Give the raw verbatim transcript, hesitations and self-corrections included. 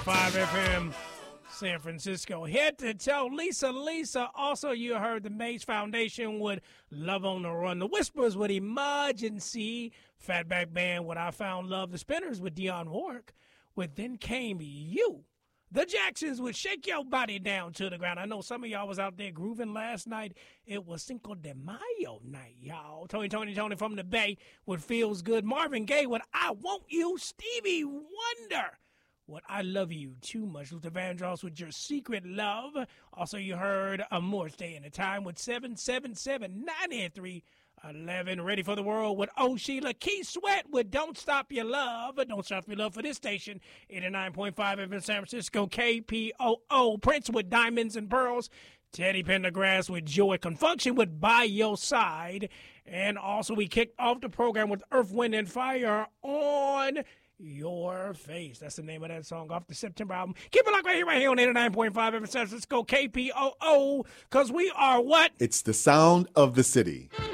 five F M, San Francisco. Head to toe, Lisa, Lisa. Also, you heard the Maze Foundation with Love on the Run. The Whispers with Emergency. Fatback Band with I Found Love. The Spinners with Dionne Warwick. With Then Came You. The Jacksons would Shake Your Body Down to the Ground. I know some of y'all was out there grooving last night. It was Cinco de Mayo night, y'all. Tony, Tony, Tony from the Bay with Feels Good. Marvin Gaye with I Want You. Stevie Wonder with I Love You Too Much. Luther Vandross with Your Secret Love. Also, you heard Amour Stay in the Time with seven seven seven, nine eight three, eleven. Ready for the World with Oh Sheila. Keith Sweat with Don't Stop Your Love. Don't Stop Your Love for this station. eighty-nine point five F M San Francisco, K P O O. Prince with Diamonds and Pearls. Teddy Pendergrass with Joy. Confunction with By Your Side. And also we kicked off the program with Earth, Wind, and Fire on Your Face. That's the name of that song off the September album. Keep it locked right here, right here on eighty-nine point five F M San Francisco, K P O O, because we are what? It's the sound of the city.